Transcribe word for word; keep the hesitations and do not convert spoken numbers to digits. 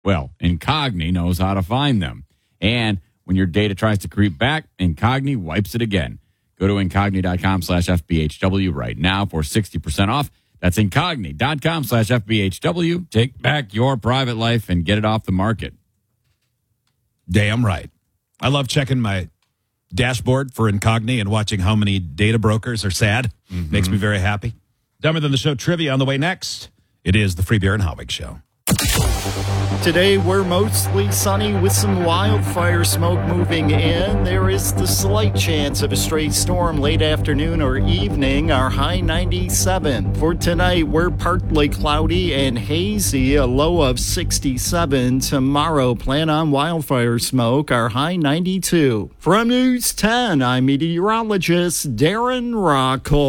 Well, Incogni knows how to find them. And when your data tries to creep back, Incogni wipes it again. Go to Incogni.com slash FBHW right now for sixty percent off. That's Incogni.com slash FBHW. Take back your private life and get it off the market. Damn right. I love checking my dashboard for Incogni and watching how many data brokers are sad. Mm-hmm. Makes me very happy. Dumber Than the Show trivia on the way next. It is the Free Beer and Howick Show. Today, we're mostly sunny with some wildfire smoke moving in. There is the slight chance of a stray storm late afternoon or evening, our high ninety-seven. For tonight, we're partly cloudy and hazy, a low of sixty-seven. Tomorrow, plan on wildfire smoke, our high ninety-two. From News ten, I'm meteorologist Darren Rockhold.